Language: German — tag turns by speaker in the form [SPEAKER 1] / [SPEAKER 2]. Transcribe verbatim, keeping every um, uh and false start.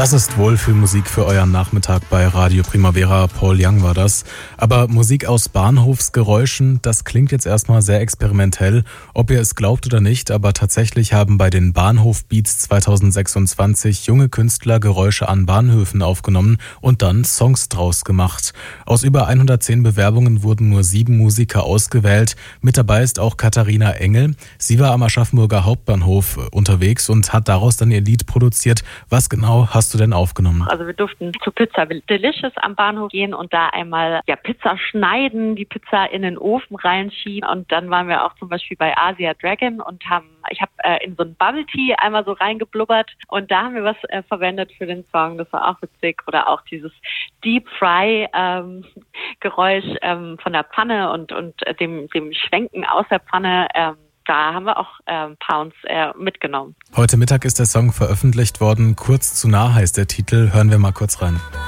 [SPEAKER 1] Das ist Wohlfühlmusik für euren Nachmittag bei Radio Primavera. Paul Young war das. Aber Musik aus Bahnhofsgeräuschen, das klingt jetzt erstmal sehr experimentell. Ob ihr es glaubt oder nicht, aber tatsächlich haben bei den Bahnhof-Beats zwanzig sechsundzwanzig junge Künstler Geräusche an Bahnhöfen aufgenommen und dann Songs draus gemacht. Aus über hundertzehn Bewerbungen wurden nur sieben Musiker ausgewählt. Mit dabei ist auch Katharina Engel. Sie war am Aschaffenburger Hauptbahnhof unterwegs und hat daraus dann ihr Lied produziert. Was genau hast du denn aufgenommen?
[SPEAKER 2] Also wir durften zu Pizza Delicious am Bahnhof gehen und da einmal ja, Pizza schneiden, die Pizza in den Ofen reinschieben und dann waren wir auch zum Beispiel bei Asia Dragon und haben, ich habe äh, in so ein Bubble Tea einmal so reingeblubbert und da haben wir was äh, verwendet für den Song, das war auch witzig. Oder auch dieses Deep Fry ähm, Geräusch ähm, von der Pfanne und, und äh, dem, dem Schwenken aus der Pfanne, ähm, da haben wir auch ähm, Pounds äh, mitgenommen.
[SPEAKER 1] Heute Mittag ist der Song veröffentlicht worden. Kurz zu nah heißt der Titel. Hören wir mal kurz rein.